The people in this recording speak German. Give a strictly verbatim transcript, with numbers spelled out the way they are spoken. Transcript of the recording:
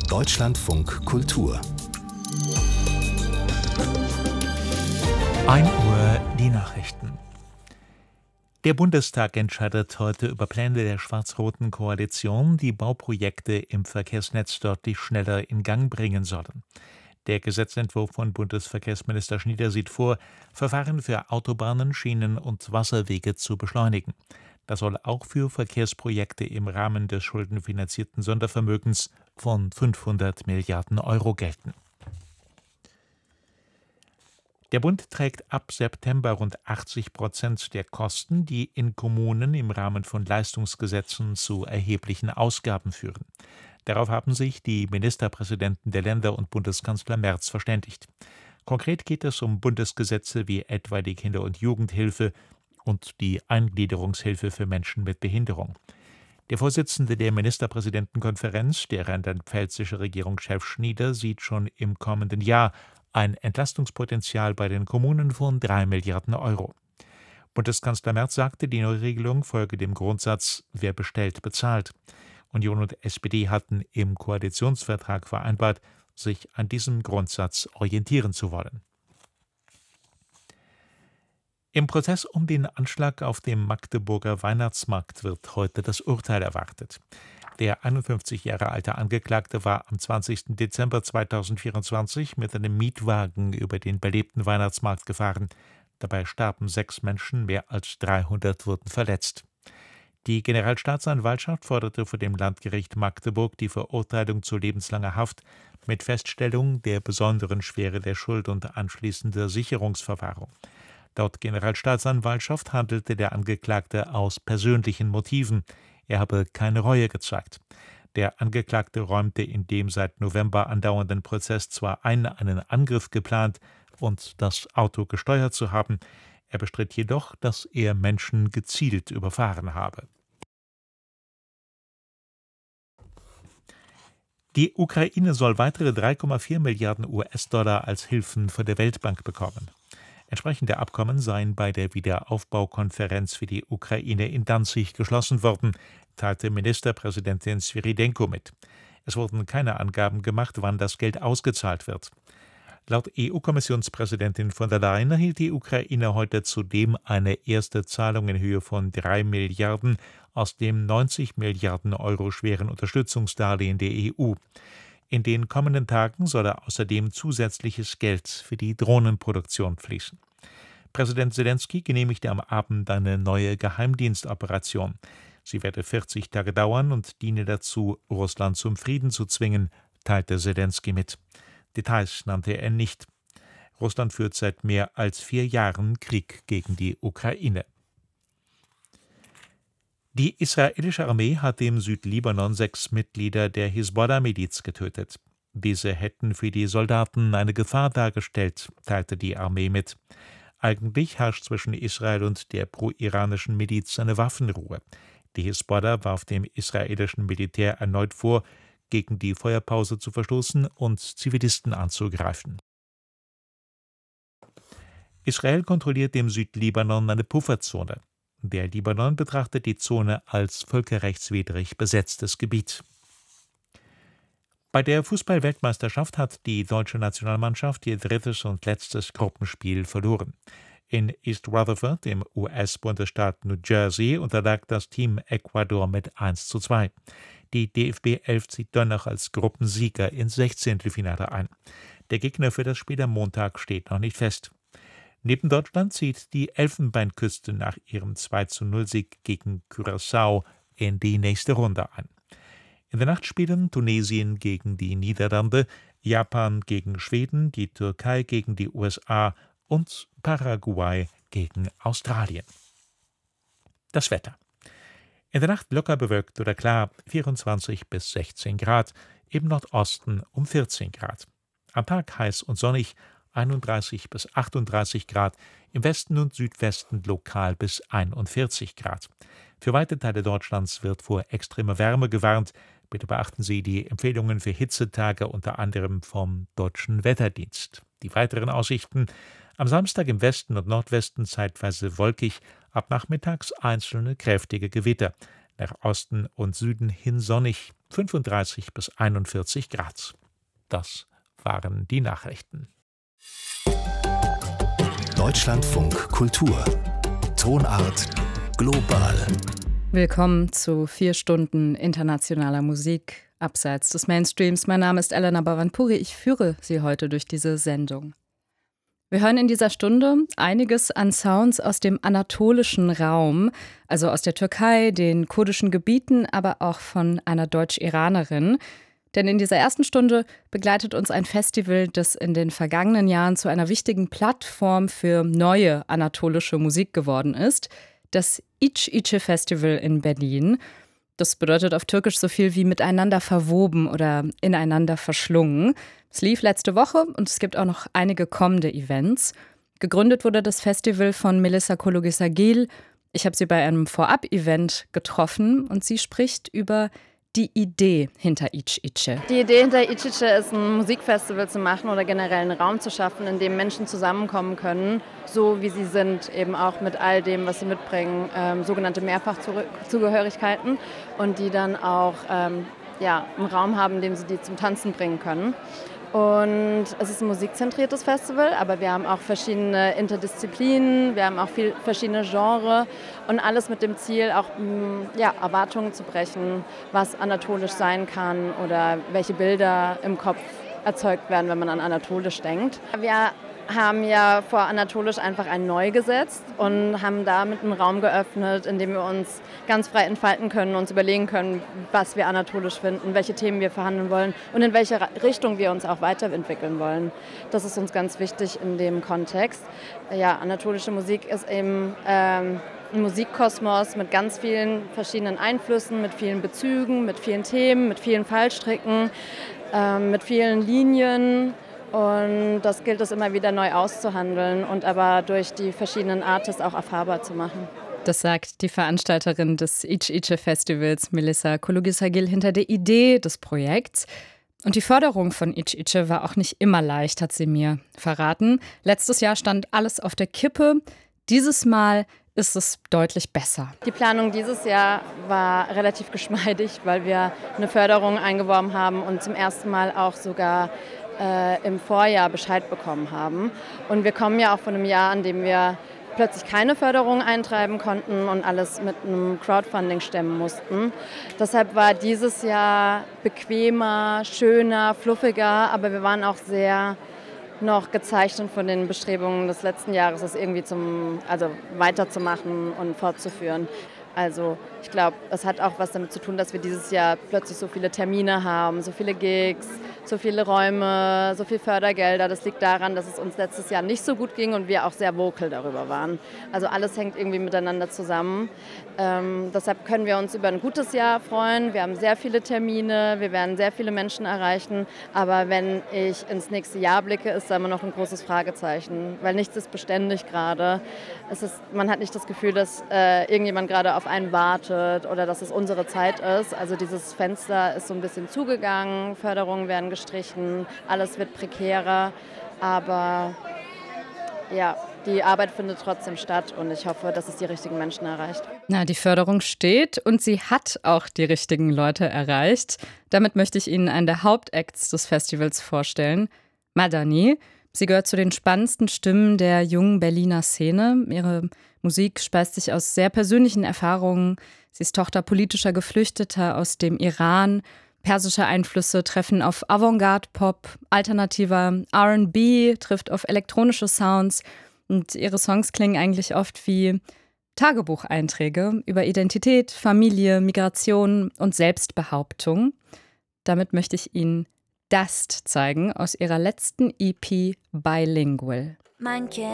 Deutschlandfunk Kultur. ein Uhr die Nachrichten. Der Bundestag entscheidet heute über Pläne der schwarz-roten Koalition, die Bauprojekte im Verkehrsnetz deutlich schneller in Gang bringen sollen. Der Gesetzentwurf von Bundesverkehrsminister Schnieder sieht vor, Verfahren für Autobahnen, Schienen und Wasserwege zu beschleunigen. Das soll auch für Verkehrsprojekte im Rahmen des schuldenfinanzierten Sondervermögens von fünfhundert Milliarden Euro gelten. Der Bund trägt ab September rund achtzig Prozent der Kosten, die in Kommunen im Rahmen von Leistungsgesetzen zu erheblichen Ausgaben führen. Darauf haben sich die Ministerpräsidenten der Länder und Bundeskanzler Merz verständigt. Konkret geht es um Bundesgesetze wie etwa die Kinder- und Jugendhilfe und die Eingliederungshilfe für Menschen mit Behinderung. Der Vorsitzende der Ministerpräsidentenkonferenz, der rheinland-pfälzische Regierungschef Schnieder, sieht schon im kommenden Jahr ein Entlastungspotenzial bei den Kommunen von drei Milliarden Euro. Bundeskanzler Merz sagte, die Neuregelung folge dem Grundsatz, wer bestellt, bezahlt. Union und S P D hatten im Koalitionsvertrag vereinbart, sich an diesem Grundsatz orientieren zu wollen. Im Prozess um den Anschlag auf dem Magdeburger Weihnachtsmarkt wird heute das Urteil erwartet. Der einundfünfzig Jahre alte Angeklagte war am zwanzigsten Dezember zweitausendvierundzwanzig mit einem Mietwagen über den belebten Weihnachtsmarkt gefahren. Dabei starben sechs Menschen, mehr als dreihundert wurden verletzt. Die Generalstaatsanwaltschaft forderte vor dem Landgericht Magdeburg die Verurteilung zu lebenslanger Haft mit Feststellung der besonderen Schwere der Schuld und anschließender Sicherungsverwahrung. Laut Generalstaatsanwaltschaft handelte der Angeklagte aus persönlichen Motiven. Er habe keine Reue gezeigt. Der Angeklagte räumte in dem seit November andauernden Prozess zwar ein, einen Angriff geplant und das Auto gesteuert zu haben, er bestritt jedoch, dass er Menschen gezielt überfahren habe. Die Ukraine soll weitere drei Komma vier Milliarden U S-Dollar als Hilfen von der Weltbank bekommen. Entsprechende Abkommen seien bei der Wiederaufbaukonferenz für die Ukraine in Danzig geschlossen worden, teilte Ministerpräsidentin Svyrydenko mit. Es wurden keine Angaben gemacht, wann das Geld ausgezahlt wird. Laut E U-Kommissionspräsidentin von der Leyen erhielt die Ukraine heute zudem eine erste Zahlung in Höhe von drei Milliarden aus dem neunzig Milliarden Euro schweren Unterstützungsdarlehen der E U. In den kommenden Tagen soll außerdem zusätzliches Geld für die Drohnenproduktion fließen. Präsident Selenskyj genehmigte am Abend eine neue Geheimdienstoperation. Sie werde vierzig Tage dauern und diene dazu, Russland zum Frieden zu zwingen, teilte Selenskyj mit. Details nannte er nicht. Russland führt seit mehr als vier Jahren Krieg gegen die Ukraine. Die israelische Armee hat im Südlibanon sechs Mitglieder der Hisbollah-Miliz getötet. Diese hätten für die Soldaten eine Gefahr dargestellt, teilte die Armee mit. Eigentlich herrscht zwischen Israel und der pro-iranischen Miliz eine Waffenruhe. Die Hisbollah warf dem israelischen Militär erneut vor, gegen die Feuerpause zu verstoßen und Zivilisten anzugreifen. Israel kontrolliert im Südlibanon eine Pufferzone. Der Libanon betrachtet die Zone als völkerrechtswidrig besetztes Gebiet. Bei der Fußball-Weltmeisterschaft hat die deutsche Nationalmannschaft ihr drittes und letztes Gruppenspiel verloren. In East Rutherford, im U S-Bundesstaat New Jersey, unterlag das Team Ecuador mit eins zu zwei. Die D F B elf zieht dennoch als Gruppensieger ins Sechzehntelfinale ein. Der Gegner für das Spiel am Montag steht noch nicht fest. Neben Deutschland zieht die Elfenbeinküste nach ihrem zwei zu null Sieg gegen Curaçao in die nächste Runde ein. In der Nacht spielen Tunesien gegen die Niederlande, Japan gegen Schweden, die Türkei gegen die U S A und Paraguay gegen Australien. Das Wetter. In der Nacht locker bewölkt oder klar, vierundzwanzig bis sechzehn Grad, im Nordosten um vierzehn Grad. Am Tag heiß und sonnig, einunddreißig bis achtunddreißig Grad, im Westen und Südwesten lokal bis einundvierzig Grad. Für weite Teile Deutschlands wird vor extremer Wärme gewarnt. Bitte beachten Sie die Empfehlungen für Hitzetage unter anderem vom Deutschen Wetterdienst. Die weiteren Aussichten: am Samstag im Westen und Nordwesten zeitweise wolkig, ab nachmittags einzelne kräftige Gewitter. nach Osten und Süden hin sonnig, fünfunddreißig bis einundvierzig Grad. Das waren die Nachrichten. Deutschlandfunk Kultur. Tonart global. Willkommen zu vier Stunden internationaler Musik abseits des Mainstreams. Mein Name ist Elena Bavanpuri. Ich führe Sie heute durch diese Sendung. Wir hören in dieser Stunde einiges an Sounds aus dem anatolischen Raum, also aus der Türkei, den kurdischen Gebieten, aber auch von einer Deutsch-Iranerin. Denn in dieser ersten Stunde begleitet uns ein Festival, das in den vergangenen Jahren zu einer wichtigen Plattform für neue anatolische Musik geworden ist, das İç-İçe Festival in Berlin. Das bedeutet auf Türkisch so viel wie miteinander verwoben oder ineinander verschlungen. Es lief letzte Woche und es gibt auch noch einige kommende Events. Gegründet wurde das Festival von Melissa Kologisagil. Ich habe sie bei einem Vorab-Event getroffen und sie spricht über die Idee hinter İç-İçe. Die Idee hinter İç-İçe ist, ein Musikfestival zu machen oder generell einen Raum zu schaffen, in dem Menschen zusammenkommen können, so wie sie sind, eben auch mit all dem, was sie mitbringen, ähm, sogenannte Mehrfachzugehörigkeiten, und die dann auch ähm, ja, einen Raum haben, in dem sie die zum Tanzen bringen können. Und es ist ein musikzentriertes Festival, aber wir haben auch verschiedene Interdisziplinen, wir haben auch viel, verschiedene Genres und alles mit dem Ziel, auch ja, Erwartungen zu brechen, was anatolisch sein kann oder welche Bilder im Kopf erzeugt werden, wenn man an anatolisch denkt. Wir haben ja vor anatolisch einfach ein Neu gesetzt und haben damit einen Raum geöffnet, in dem wir uns ganz frei entfalten können, uns überlegen können, was wir anatolisch finden, welche Themen wir verhandeln wollen und in welche Richtung wir uns auch weiterentwickeln wollen. Das ist uns ganz wichtig in dem Kontext. Ja, anatolische Musik ist eben ähm, ein Musikkosmos mit ganz vielen verschiedenen Einflüssen, mit vielen Bezügen, mit vielen Themen, mit vielen Fallstricken, ähm, mit vielen Linien. Und das gilt es immer wieder neu auszuhandeln und aber durch die verschiedenen Artists auch erfahrbar zu machen. Das sagt die Veranstalterin des İç-İçe Festivals, Melissa Kologisagil, hinter der Idee des Projekts. Und die Förderung von İç-İçe war auch nicht immer leicht, hat sie mir verraten. Letztes Jahr stand alles auf der Kippe. Dieses Mal ist es deutlich besser. Die Planung dieses Jahr war relativ geschmeidig, weil wir eine Förderung eingeworben haben und zum ersten Mal auch sogar äh, im Vorjahr Bescheid bekommen haben. Und wir kommen ja auch von einem Jahr, an dem wir plötzlich keine Förderung eintreiben konnten und alles mit einem Crowdfunding stemmen mussten. Deshalb war dieses Jahr bequemer, schöner, fluffiger, aber wir waren auch sehr noch gezeichnet von den Bestrebungen des letzten Jahres, das irgendwie zum, also weiterzumachen und fortzuführen. Also ich glaube, es hat auch was damit zu tun, dass wir dieses Jahr plötzlich so viele Termine haben, so viele Gigs, so viele Räume, so viel Fördergelder. Das liegt daran, dass es uns letztes Jahr nicht so gut ging und wir auch sehr vocal darüber waren. Also alles hängt irgendwie miteinander zusammen. Ähm, deshalb können wir uns über ein gutes Jahr freuen. Wir haben sehr viele Termine, wir werden sehr viele Menschen erreichen. Aber wenn ich ins nächste Jahr blicke, ist da immer noch ein großes Fragezeichen, weil nichts ist beständig gerade. Es ist, man hat nicht das Gefühl, dass äh, irgendjemand gerade auf einen wartet oder dass es unsere Zeit ist. Also dieses Fenster ist so ein bisschen zugegangen, Förderungen werden gestrichen, alles wird prekärer, aber ja, die Arbeit findet trotzdem statt und ich hoffe, dass es die richtigen Menschen erreicht. Na, die Förderung steht und sie hat auch die richtigen Leute erreicht. Damit möchte ich Ihnen einen der Hauptacts des Festivals vorstellen, Madani. Sie gehört zu den spannendsten Stimmen der jungen Berliner Szene. Ihre Musik speist sich aus sehr persönlichen Erfahrungen. Sie ist Tochter politischer Geflüchteter aus dem Iran. Persische Einflüsse treffen auf Avantgarde-Pop, alternativer R und B trifft auf elektronische Sounds. Und ihre Songs klingen eigentlich oft wie Tagebucheinträge über Identität, Familie, Migration und Selbstbehauptung. Damit möchte ich Ihnen Dust zeigen aus ihrer letzten E P Bilingual.